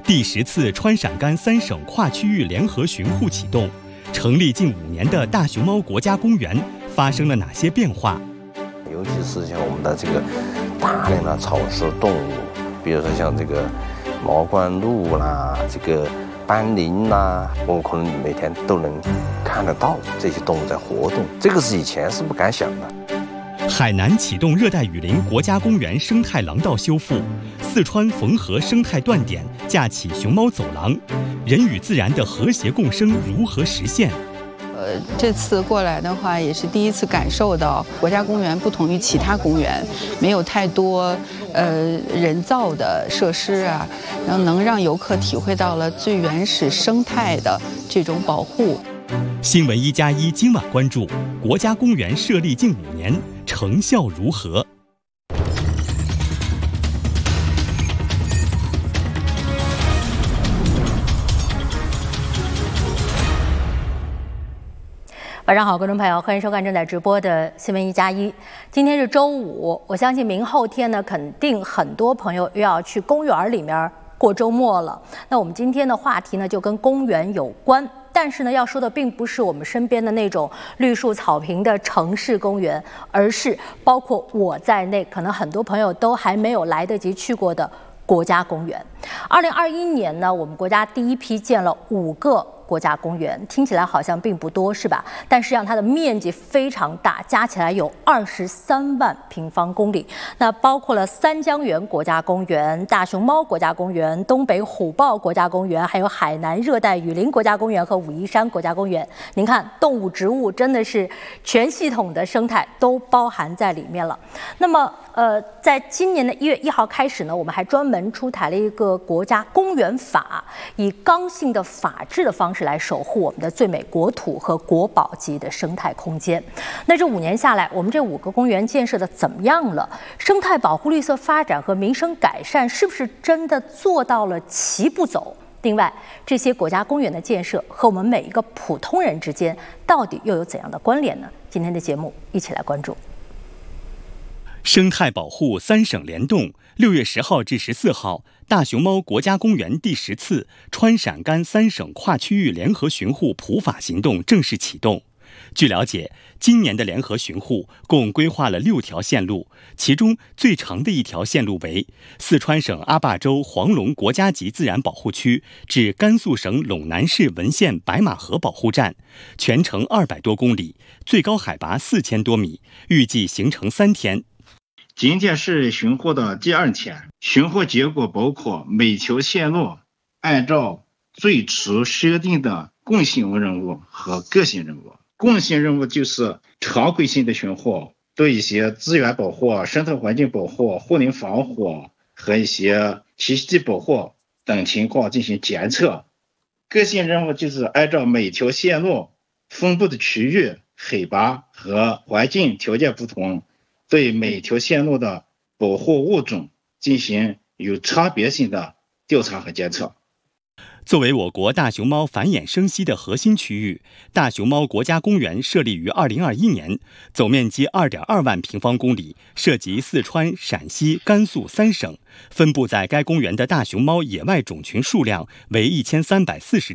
第10次川陕甘3省跨区域联合巡护启动，成立近5年的大熊猫国家公园发生了哪些变化？ 尤其是像我们的这个大量的草食动物，比如说像这个毛冠鹭啦，这个斑羚啦，我们可能每天都能看得到这些动物在活动，这个是以前是不敢想的。 海南启动热带雨林国家公园生态廊道修复，四川汾河生态断点架起熊猫走廊，人与自然的和谐共生如何实现？ 这次过来的话，也是第一次感受到国家公园不同于其他公园，没有太多人造的设施啊，然后能让游客体会到了最原始生态的这种保护。 新闻1+1今晚关注国家公园设立近5年，成效如何？ 晚上好，观众朋友，欢迎收看正在直播的新闻1+1。今天是周五，我相信明后天呢，肯定很多朋友又要去公园里面过周末了。那我们今天的话题呢，就跟公园有关。但是呢，要说的并不是我们身边的那种绿树草坪的城市公园，而是包括我在内，可能很多朋友都还没有来得及去过的国家公园。2021年呢，我们国家第一批建了5个国家公园，听起来好像并不多，是吧？但实际上它的面积非常大，加起来有23万平方公里。那包括了三江源国家公园、大熊猫国家公园、东北虎豹国家公园，还有海南热带雨林国家公园和武夷山国家公园。您看，动物、植物真的是全系统的生态都包含在里面了。那么，在今年的1月1号开始呢，我们还专门出台了一个国家公园法，以刚性的法治的方式来守护我们的最美国土和国宝级的生态空间。那这5年下来，我们这5个公园建设的怎么样了？生态保护、绿色发展和民生改善是不是真的做到了齐步走？另外，这些国家公园的建设和我们每一个普通人之间到底又有怎样的关联呢？今天的节目一起来关注。 生态保护3省联动，6月10号至14号，大熊猫国家公园第10次川陕甘3省跨区域联合巡护普法行动正式启动。据了解，今年的联合巡护共规划了6条线路，其中最长的一条线路为四川省阿坝州黄龙国家级自然保护区至甘肃省陇南市文县白马河保护站，全程200多公里，最高海拔4000多米，预计行程3天。 今天是巡护的第2天，巡护结果包括每条线路按照最初设定的共性任务和个性任务。共性任务就是常规性的巡护，对一些资源保护、生态环境保护、护林防火和一些栖息地保护等情况进行监测。个性任务就是按照每条线路分布的区域、海拔和环境条件不同，对每条线路的保护物种进行有差别性的调查和监测。 作为我国大熊猫繁衍生息的核心区域，大熊猫国家公园设立于2021年，总面积2.2万平方公里，涉及四川、陕西、甘肃3省。分布在该公园的大熊猫野外种群数量为1340